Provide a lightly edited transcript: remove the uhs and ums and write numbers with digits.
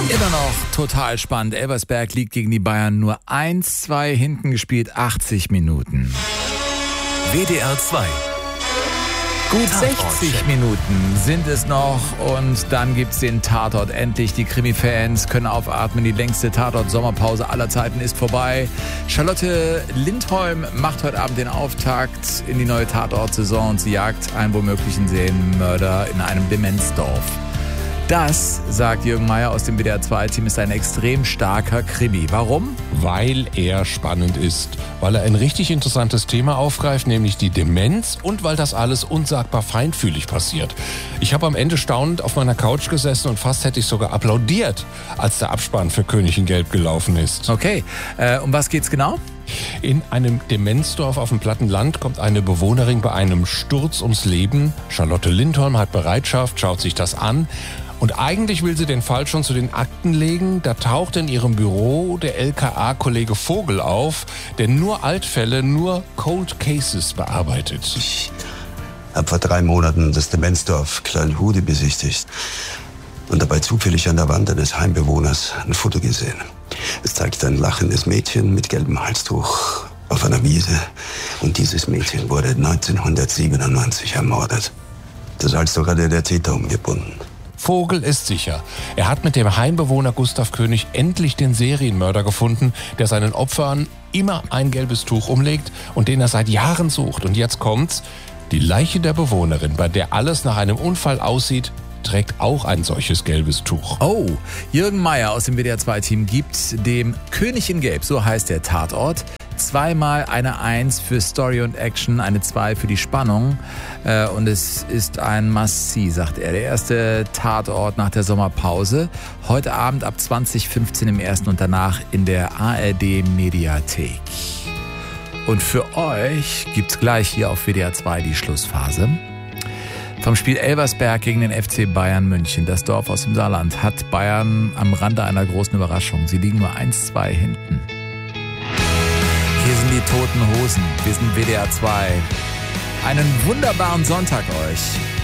Immer noch total spannend. Elversberg liegt gegen die Bayern nur 1-2 hinten gespielt, 80 Minuten. WDR 2. Gut 60 Minuten sind es noch und dann gibt's den Tatort. Endlich, die Krimi-Fans können aufatmen. Die längste Tatort-Sommerpause aller Zeiten ist vorbei. Charlotte Lindholm macht heute Abend den Auftakt in die neue Tatort-Saison und sie jagt einen womöglichen Serienmörder in einem Demenzdorf. Das, sagt Jürgen Meier aus dem WDR 2-Team, ist ein extrem starker Krimi. Warum? Weil er spannend ist, weil er ein richtig interessantes Thema aufgreift, nämlich die Demenz, und weil das alles unsagbar feinfühlig passiert. Ich habe am Ende staunend auf meiner Couch gesessen und fast hätte ich sogar applaudiert, als der Abspann für König in Gelb gelaufen ist. Okay, um was geht's genau? In einem Demenzdorf auf dem platten Land kommt eine Bewohnerin bei einem Sturz ums Leben. Charlotte Lindholm hat Bereitschaft, schaut sich das an. Und eigentlich will sie den Fall schon zu den Akten legen. Da taucht in ihrem Büro der LKA-Kollege Vogel auf, der nur Altfälle, nur Cold Cases bearbeitet. Ich habe vor 3 Monaten das Demenzdorf Kleinhude besichtigt und dabei zufällig an der Wand eines Heimbewohners ein Foto gesehen. Es zeigt ein lachendes Mädchen mit gelbem Halstuch auf einer Wiese. Und dieses Mädchen wurde 1997 ermordet. Das also gerade der Täter umgebunden. Vogel ist sicher. Er hat mit dem Heimbewohner Gustav König endlich den Serienmörder gefunden, der seinen Opfern immer ein gelbes Tuch umlegt und den er seit Jahren sucht. Und jetzt kommt's. Die Leiche der Bewohnerin, bei der alles nach einem Unfall aussieht, trägt auch ein solches gelbes Tuch. Oh, Jürgen Meier aus dem WDR 2-Team gibt dem König in Gelb, so heißt der Tatort, 2-mal eine 1 für Story und Action, eine 2 für die Spannung. Und es ist ein Must-See, sagt er. Der erste Tatort nach der Sommerpause. Heute Abend ab 20:15 im ersten und danach in der ARD-Mediathek. Und für euch gibt's gleich hier auf WDR 2 die Schlussphase. Vom Spiel Elversberg gegen den FC Bayern München. Das Dorf aus dem Saarland hat Bayern am Rande einer großen Überraschung. Sie liegen nur 1-2 hinten. Hier sind die Toten Hosen. Wir sind WDR 2. Einen wunderbaren Sonntag euch.